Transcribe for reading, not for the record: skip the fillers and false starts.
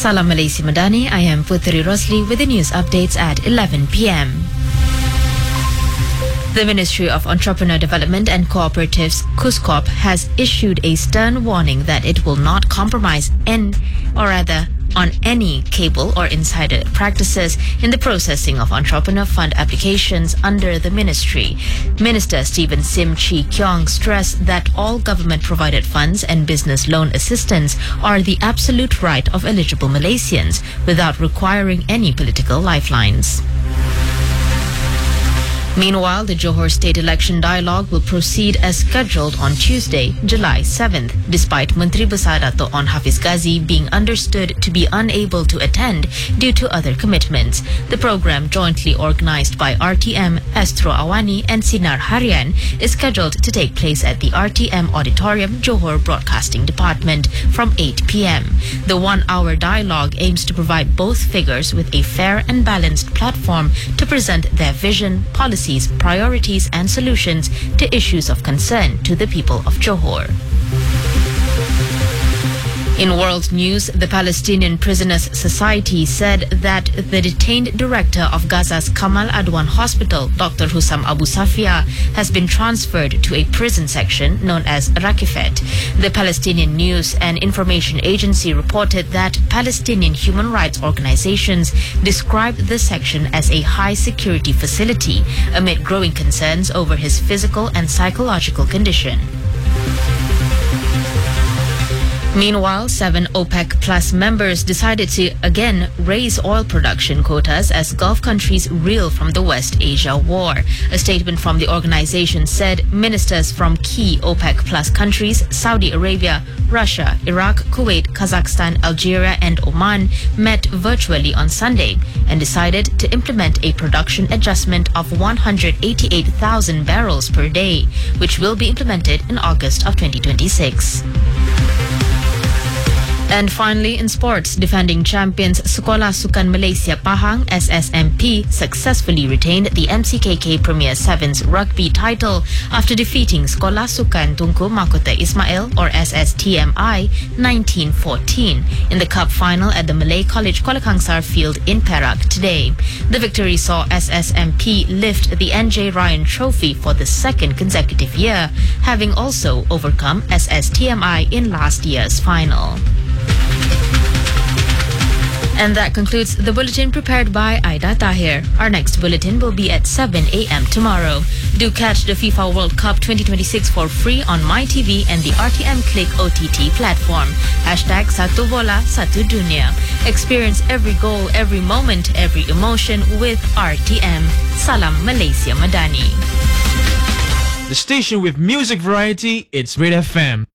Salam Malaysia Madani, I am Putri Rosli with the news updates at 11 p.m. The Ministry of Entrepreneur Development and Cooperatives, KUSCOP, has issued a stern warning that it will not compromise on any cable or insider practices in the processing of entrepreneur fund applications under the ministry. Minister Stephen Sim Chi Kyong stressed that all government-provided funds and business loan assistance are the absolute right of eligible Malaysians without requiring any political lifelines. Meanwhile, the Johor State Election Dialogue will proceed as scheduled on Tuesday, July 7th, despite Menteri Besar Dato' Onn Hafiz Ghazi being understood to be unable to attend due to other commitments. The program, jointly organized by RTM, Astro Awani and Sinar Harian, is scheduled to take place at the RTM Auditorium, Johor Broadcasting Department from 8 p.m. The one-hour dialogue aims to provide both figures with a fair and balanced platform to present their vision, policies, priorities and solutions to issues of concern to the people of Johor. In world news, the Palestinian Prisoners Society said that the detained director of Gaza's Kamal Adwan Hospital, Dr. Hussam Abu Safia, has been transferred to a prison section known as Rakifet. The Palestinian News and Information Agency reported that Palestinian human rights organizations described the section as a high-security facility amid growing concerns over his physical and psychological condition. Meanwhile, 7 OPEC Plus members decided to again raise oil production quotas as Gulf countries reel from the West Asia war. A statement from the organization said ministers from key OPEC Plus countries, Saudi Arabia, Russia, Iraq, Kuwait, Kazakhstan, Algeria and Oman met virtually on Sunday and decided to implement a production adjustment of 188,000 barrels per day, which will be implemented in August of 2026. And finally, in sports, defending champions Sekolah Sukan Malaysia Pahang SSMP successfully retained the MCKK Premier Sevens rugby title after defeating Sekolah Sukan Tunku Mahkota Ismail or SSTMI 1914 in the cup final at the Malay College Kuala Kangsar field in Perak today. The victory saw SSMP lift the NJ Ryan Trophy for the second consecutive year, having also overcome SSTMI in last year's final. And that concludes the bulletin prepared by Aida Tahir. Our next bulletin will be at 7 a.m. tomorrow. Do catch the FIFA World Cup 2026 for free on MyTV and the RTM Click OTT platform. Hashtag Satu Bola, Satu Dunia. Experience every goal, every moment, every emotion with RTM. Salam Malaysia Madani. The station with music variety, it's Red FM.